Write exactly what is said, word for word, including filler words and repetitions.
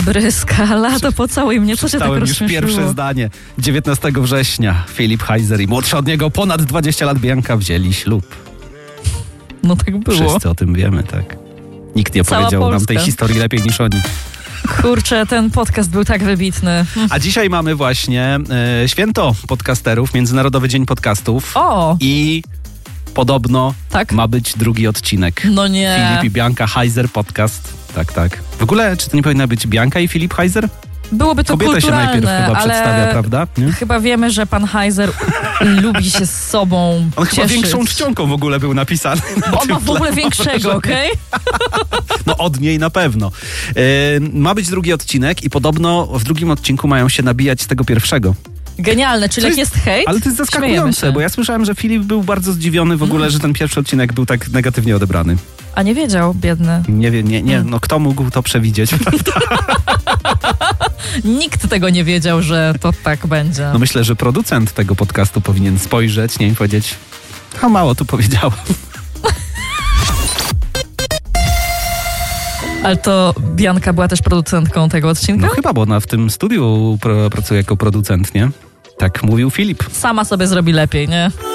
Bryska, lato pocałuj mnie, co cię tak rozśmieszyło? Już pierwsze zdanie. dziewiętnastego września Filip Heiser i młodsza od niego ponad dwadzieścia lat Bianka wzięli ślub. No tak było. Wszyscy o tym wiemy, tak. Nikt nie Cała opowiedział Polska. nam tej historii lepiej niż oni. Kurczę, ten podcast był tak wybitny. A dzisiaj mamy właśnie e, święto podcasterów, Międzynarodowy Dzień Podcastów. O! I podobno Tak? ma być drugi odcinek. No nie. Filip i Bianka Heiser podcast. Tak, tak. W ogóle, czy to nie powinna być Bianka i Filip Heiser? Byłoby to Kobieta się najpierw kulturalne, chyba ale przedstawia, prawda? Nie? chyba wiemy, że pan Heiser lubi się z sobą On cieszyć. chyba większą czcionką w ogóle był napisany. Bo on ma w ogóle większego, okej? Okay? No od niej na pewno. E, ma być drugi odcinek i podobno w drugim odcinku mają się nabijać z tego pierwszego. Genialne, czyli To jak jest- jest hejt, Ale to jest śmiejemy zaskakujące, się. bo ja słyszałem, że Filip był bardzo zdziwiony w ogóle, że ten pierwszy odcinek był tak negatywnie odebrany. A nie wiedział, biedny. Nie wiem, nie, nie, no kto mógł to przewidzieć? Nikt tego nie wiedział, że to tak będzie. No myślę, że producent tego podcastu powinien spojrzeć, nie, i powiedzieć, a mało tu powiedziałem. Ale to Bianka była też producentką tego odcinka? No chyba, bo ona w tym studiu pr- pracuje jako producent, nie? Tak mówił Filip. Sama sobie zrobi lepiej, nie?